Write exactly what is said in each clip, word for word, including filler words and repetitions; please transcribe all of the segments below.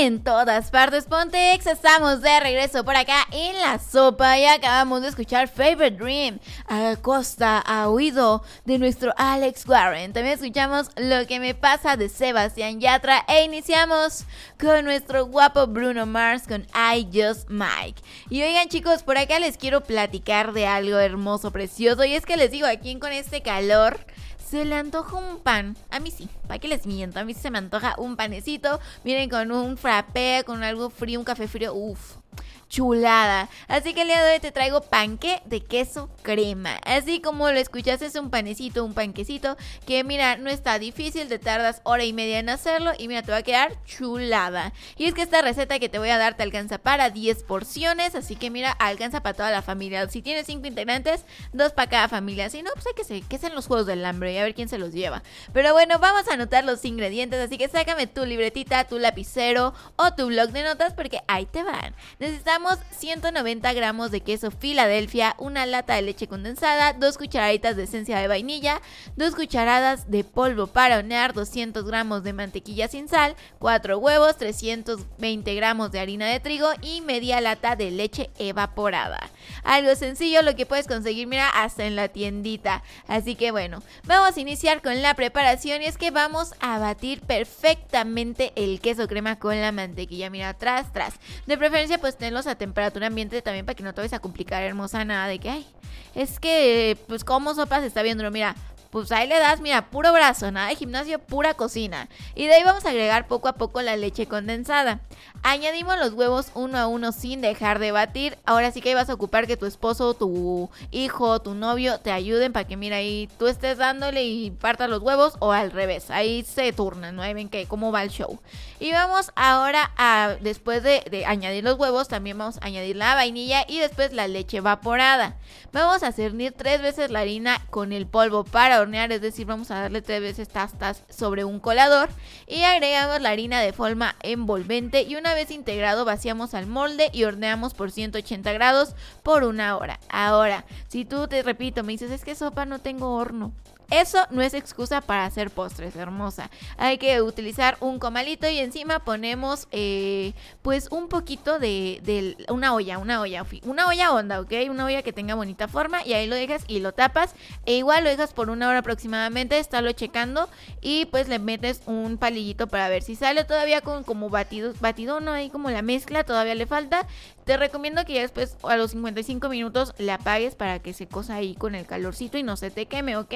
en todas partes, Pontex. Estamos de regreso por acá en La Sopa y acabamos de escuchar Favorite Dream a costa, a oído de nuestro Alex Warren. También escuchamos Lo que me pasa de Sebastián Yatra e iniciamos con nuestro guapo Bruno Mars con I Just Mike. Y oigan, chicos, por acá les quiero platicar de algo hermoso, precioso, y es que les digo, aquí con este calor se le antoja un pan. A mí sí, ¿para qué les miento? A mí sí se me antoja un panecito. Miren, con un frappé, con algo frío, un café frío. Uff, chulada. Así que el día de hoy te traigo panqué de queso crema. Así como lo escuchaste, es un panecito, un panquecito que mira, no está difícil, te tardas hora y media en hacerlo y mira, te va a quedar chulada. Y es que esta receta que te voy a dar te alcanza para diez porciones, así que mira, alcanza para toda la familia. Si tienes cinco integrantes, dos para cada familia. Si no, pues hay que se, que sean los juegos del hambre y a ver quién se los lleva. Pero bueno, vamos a anotar los ingredientes, así que sácame tu libretita, tu lapicero o tu blog de notas porque ahí te van. Necesitamos ciento noventa gramos de queso Filadelfia, una lata de leche condensada, dos cucharaditas de esencia de vainilla, dos cucharadas de polvo para hornear, doscientos gramos de mantequilla sin sal, cuatro huevos, trescientos veinte gramos de harina de trigo y media lata de leche evaporada. Algo sencillo, lo que puedes conseguir, mira, hasta en la tiendita. Así que bueno, vamos a iniciar con la preparación y es que vamos a batir perfectamente el queso crema con la mantequilla. Mira, tras, tras. De preferencia, pues tenlos a temperatura ambiente también para que no te vayas a complicar, hermosa, nada de que, ay, es que, pues, como sopas está bien duro. Mira, pues ahí le das, mira, puro brazo, nada de gimnasio, pura cocina. Y de ahí vamos a agregar poco a poco la leche condensada. Añadimos los huevos uno a uno sin dejar de batir. Ahora sí que ahí vas a ocupar que tu esposo, tu hijo, tu novio te ayuden para que, mira, ahí tú estés dándole y partas los huevos o al revés. Ahí se turnan, ¿no? Ahí ven que cómo va el show. Y vamos ahora a, después de, de añadir los huevos, también vamos a añadir la vainilla y después la leche evaporada. Vamos a cernir tres veces la harina con el polvo para hornear, es decir, vamos a darle tres veces tastas sobre un colador y agregamos la harina de forma envolvente y una vez integrado vaciamos al molde y horneamos por ciento ochenta grados por una hora. Ahora, si tú, te repito, me dices, es que sopa no tengo horno, eso no es excusa para hacer postres, hermosa. Hay que utilizar un comalito y encima ponemos eh, pues un poquito de, de una olla, una olla, una olla honda, ¿ok? Una olla que tenga bonita forma y ahí lo dejas y lo tapas e igual lo dejas por una hora aproximadamente, estarlo checando y pues le metes un palillito para ver si sale todavía con como batido, batido, no, ahí como la mezcla todavía le falta. Te recomiendo que ya después a los cincuenta y cinco minutos la apagues para que se cosa ahí con el calorcito y no se te queme, ¿ok?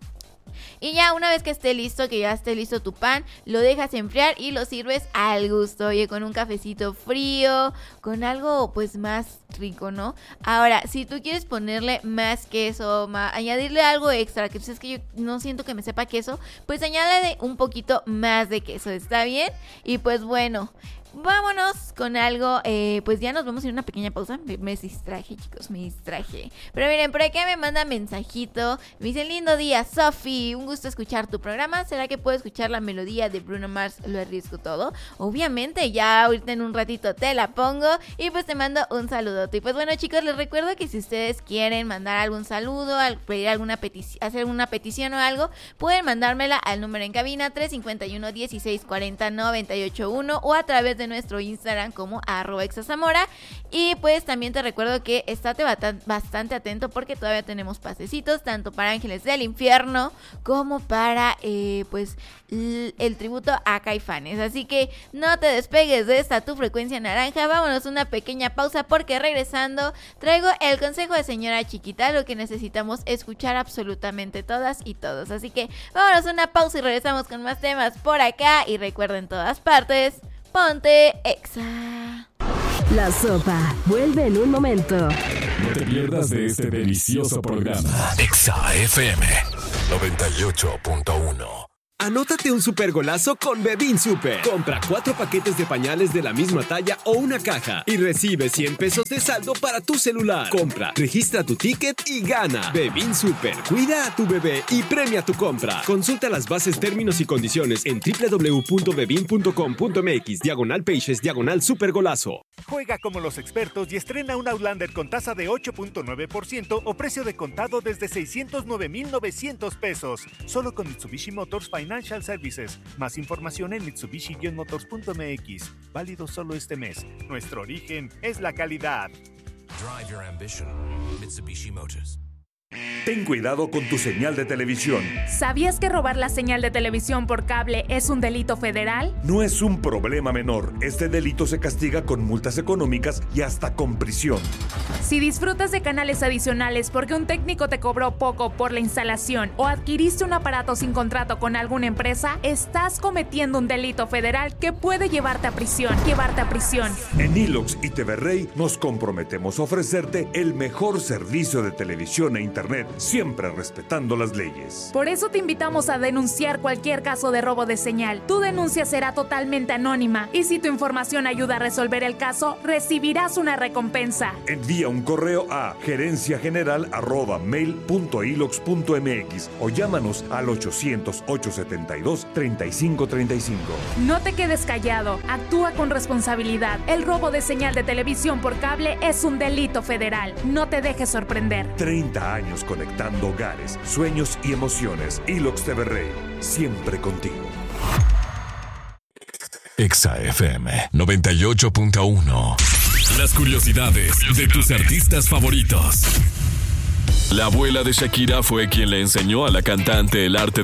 Y ya una vez que esté listo, que ya esté listo tu pan, lo dejas enfriar y lo sirves al gusto, oye, con un cafecito frío, con algo pues más rico, ¿no? Ahora, si tú quieres ponerle más queso, más, añadirle algo extra, que pues es que yo no siento que me sepa queso, pues añádele un poquito más de queso, ¿está bien? Y pues bueno, vámonos con algo, eh, pues ya nos vamos a ir a una pequeña pausa. Me, me distraje, chicos, me distraje. Pero miren, por acá me manda mensajito. Me dice, lindo día, Sofi, un gusto escuchar tu programa. ¿Será que puedo escuchar la melodía de Bruno Mars, Lo arriesgo todo? Obviamente, ya ahorita en un ratito te la pongo. Y pues te mando un saludote. Y pues bueno, chicos, les recuerdo que si ustedes quieren mandar algún saludo, al pedir alguna petición, hacer alguna petición o algo, pueden mandármela al número en cabina tres cinco uno, dieciséis cuarenta, noventa y ocho uno o a través de de nuestro Instagram como arroba exazamora. Y pues también te recuerdo que estate bastante atento porque todavía tenemos pasecitos tanto para Ángeles del Infierno como para eh, pues l- el tributo a Caifanes, así que no te despegues de esta tu frecuencia naranja. Vámonos a una pequeña pausa porque regresando traigo el consejo de señora chiquita, lo que necesitamos escuchar absolutamente todas y todos, así que vámonos a una pausa y regresamos con más temas por acá. Y recuerden, todas partes, ponte Exa. La Sopa vuelve en un momento. No te pierdas de este delicioso programa. Exa F M noventa y ocho punto uno. Anótate un super golazo con Bebin Super. Compra cuatro paquetes de pañales de la misma talla o una caja y recibe cien pesos de saldo para tu celular. Compra, registra tu ticket y gana. Bebin Super. Cuida a tu bebé y premia tu compra. Consulta las bases, términos y condiciones en doble u doble u doble u punto bebin punto com punto m x diagonal pages diagonal super golazo. Juega como los expertos y estrena un Outlander con tasa de ocho punto nueve por ciento o precio de contado desde seiscientos nueve mil novecientos pesos. Solo con Mitsubishi Motors Finance Financial Services. Más información en mitsubishi motors punto m x. Válido solo este mes. Nuestro origen es la calidad. Drive your ambition. Mitsubishi Motors. Ten cuidado con tu señal de televisión. ¿Sabías que robar la señal de televisión por cable es un delito federal? No es un problema menor. Este delito se castiga con multas económicas y hasta con prisión. Si disfrutas de canales adicionales porque un técnico te cobró poco por la instalación o adquiriste un aparato sin contrato con alguna empresa, estás cometiendo un delito federal que puede llevarte a prisión. Llevarte a prisión. En Ilox y T V Rey nos comprometemos a ofrecerte el mejor servicio de televisión e internet, siempre respetando las leyes. Por eso te invitamos a denunciar cualquier caso de robo de señal. Tu denuncia será totalmente anónima y si tu información ayuda a resolver el caso, recibirás una recompensa. Envía un correo a gerencia general arroba mail punto ilox punto m x o llámanos al ochocientos, ochocientos setenta y dos, treinta y cinco treinta y cinco. No te quedes callado, actúa con responsabilidad. El robo de señal de televisión por cable es un delito federal. No te dejes sorprender. treinta años conectando hogares, sueños y emociones. Ilox T V Rey, siempre contigo. Exa F M noventa y ocho punto uno. Las curiosidades de tus artistas favoritos. La abuela de Shakira fue quien le enseñó a la cantante el arte